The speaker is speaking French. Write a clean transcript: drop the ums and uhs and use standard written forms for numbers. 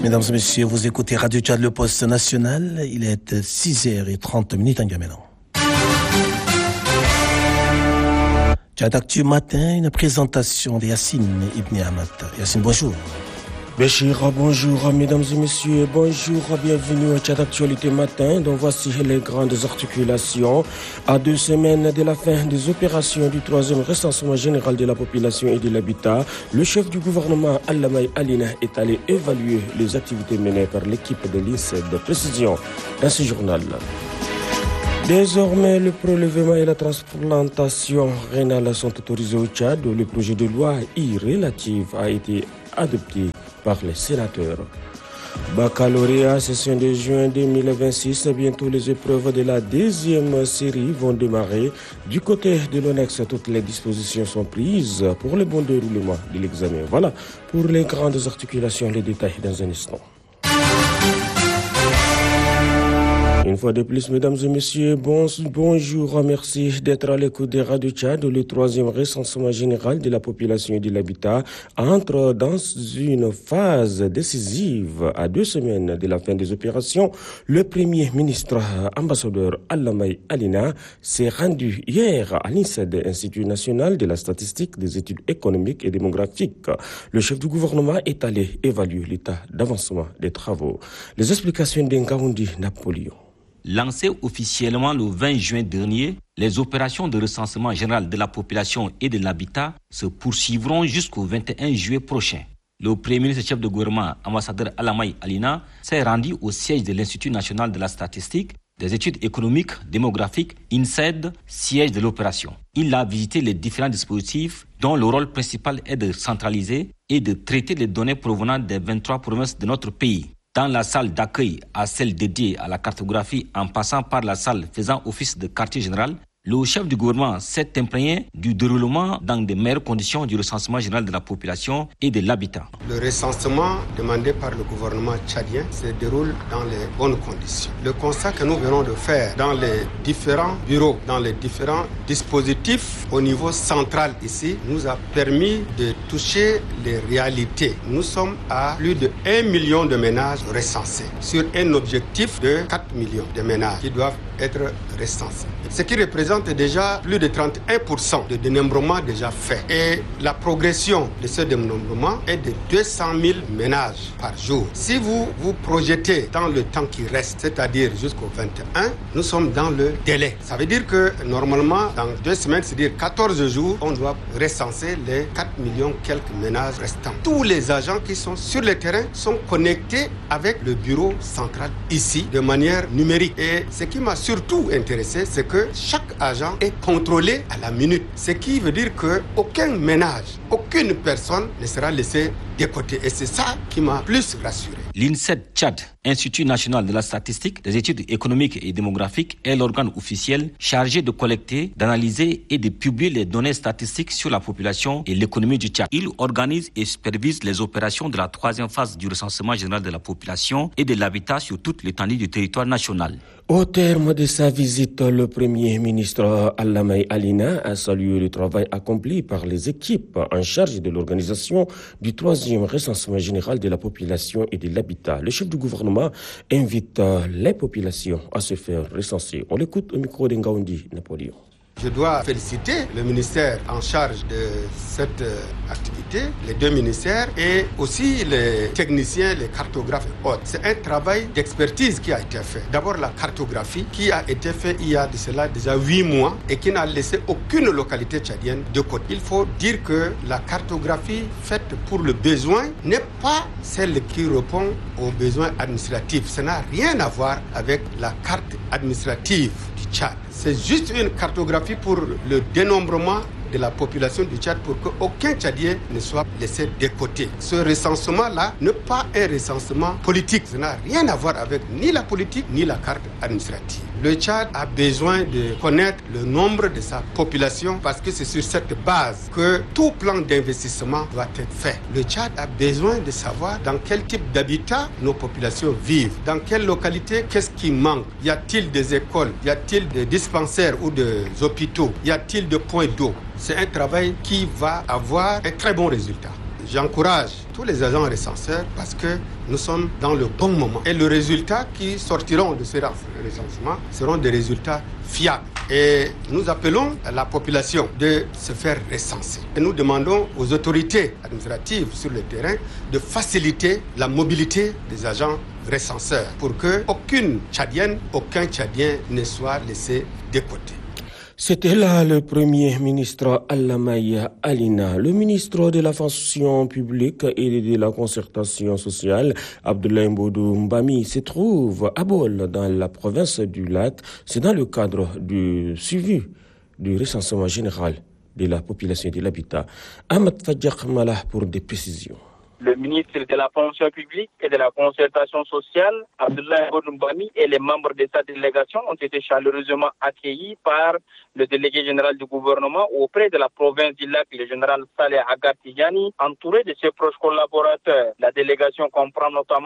Mesdames et messieurs, vous écoutez Radio Tchad, le poste national. Il est 6h30 en Gamelan. Tchad Actu matin, une présentation de Yassine Ibn Ahmad. Yassine, bonjour. Béchir, bonjour mesdames et messieurs, bonjour, bienvenue au Tchad Actualité matin, dont voici les grandes articulations. À 2 semaines de la fin des opérations du 3e recensement général de la population et de l'habitat, le chef du gouvernement Alamaï Alina est allé évaluer les activités menées par l'équipe de l'INSED de précision dans ce journal. Désormais, le prélèvement et la transplantation rénale sont autorisés au Tchad. Le projet de loi relatif a été adopté par les sénateurs. Baccalauréat, session de juin 2026. Bientôt, les épreuves de la 2e série vont démarrer. Du côté de l'ONEX, toutes les dispositions sont prises pour le bon déroulement de l'examen. Voilà pour les grandes articulations, les détails dans un instant. Une fois de plus, mesdames et messieurs, bonjour, merci d'être à l'écoute de Radio Tchad. Le 3e recensement général de la population et de l'habitat entre dans une phase décisive à 2 semaines de la fin des opérations. Le Premier ministre, ambassadeur Alamaï Alina, s'est rendu hier à l'INSED, Institut national de la statistique, des études économiques et démographiques. Le chef du gouvernement est allé évaluer l'état d'avancement des travaux. Les explications d'Engaundi Napoléon. Lancées officiellement le 20 juin dernier, les opérations de recensement général de la population et de l'habitat se poursuivront jusqu'au 21 juillet prochain. Le Premier ministre chef de gouvernement, ambassadeur Alamaï Alina, s'est rendu au siège de l'Institut national de la statistique, des études économiques, démographiques, INSED, siège de l'opération. Il a visité les différents dispositifs dont le rôle principal est de centraliser et de traiter les données provenant des 23 provinces de notre pays. Dans la salle d'accueil à celle dédiée à la cartographie en passant par la salle faisant office de quartier général, le chef du gouvernement s'est imprégné du déroulement dans de meilleures conditions du recensement général de la population et de l'habitat. Le recensement demandé par le gouvernement tchadien se déroule dans les bonnes conditions. Le constat que nous venons de faire dans les différents bureaux, dans les différents dispositifs au niveau central ici, nous a permis de toucher les réalités. Nous sommes à plus de 1 million de ménages recensés sur un objectif de 4 millions de ménages qui doivent être recensés. Ce qui représente déjà plus de 31% de dénombrement déjà fait. Et la progression de ce dénombrement est de 200 000 ménages par jour. Si vous vous projetez dans le temps qui reste, c'est-à-dire jusqu'au 21, nous sommes dans le délai. Ça veut dire que normalement, dans 2 semaines, c'est-à-dire 14 jours, on doit recenser les 4 millions quelques ménages restants. Tous les agents qui sont sur le terrain sont connectés avec le bureau central ici de manière numérique. Et ce qui m'a surtout intéressé, c'est que chaque agent est contrôlé à la minute. Ce qui veut dire qu'aucun ménage, aucune personne ne sera laissée de côté. Et c'est ça qui m'a plus rassuré. L'INSED Tchad, Institut national de la statistique, des études économiques et démographiques, est l'organe officiel chargé de collecter, d'analyser et de publier les données statistiques sur la population et l'économie du Tchad. Il organise et supervise les opérations de la 3e phase du recensement général de la population et de l'habitat sur toute l'étendue du territoire national. Au terme de sa visite, le Premier ministre Alamaï Alina a salué le travail accompli par les équipes en charge de l'organisation du 3e recensement général de la population et de l'habitat. Le chef du gouvernement invite les populations à se faire recenser. On l'écoute au micro d'Engaundi Napoléon. Je dois féliciter le ministère en charge de cette activité, les 2 ministères et aussi les techniciens, les cartographes et autres. C'est un travail d'expertise qui a été fait. D'abord la cartographie qui a été faite il y a de cela déjà 8 mois et qui n'a laissé aucune localité tchadienne de côté. Il faut dire que la cartographie faite pour le besoin n'est pas celle qui répond aux besoins administratifs. Ça n'a rien à voir avec la carte administrative du Tchad. C'est juste une cartographie pour le dénombrement de la population du Tchad pour qu'aucun Tchadien ne soit laissé de côté. Ce recensement-là n'est pas un recensement politique. Ça n'a rien à voir avec ni la politique ni la carte administrative. Le Tchad a besoin de connaître le nombre de sa population parce que c'est sur cette base que tout plan d'investissement doit être fait. Le Tchad a besoin de savoir dans quel type d'habitat nos populations vivent, dans quelle localité, qu'est-ce qui manque. Y a-t-il des écoles, y a-t-il des dispensaires ou des hôpitaux, y a-t-il des points d'eau. C'est un travail qui va avoir un très bon résultat. j'encourage tous les agents recenseurs parce que nous sommes dans le bon moment. Et les résultats qui sortiront de ce recensement seront des résultats fiables. Et nous appelons la population de se faire recenser. Et nous demandons aux autorités administratives sur le terrain de faciliter la mobilité des agents recenseurs pour qu'aucune Tchadienne, aucun Tchadien ne soit laissé de côté. C'était là le Premier ministre Alamaï Alina. Le ministre de la fonction publique et de la concertation sociale, Abdoulaye Mbodou Mbami, se trouve à Bol, dans la province du Lac. C'est dans le cadre du suivi du recensement général de la population et de l'habitat. Ahmed Fadjak Malah pour des précisions. Le ministre de la fonction publique et de la concertation sociale, Abdoulaye Mbodou Mbami, et les membres de sa délégation ont été chaleureusement accueillis par le délégué général du gouvernement auprès de la province du Lac, le général Saleh Agar Tidjani, entouré de ses proches collaborateurs. La délégation comprend notamment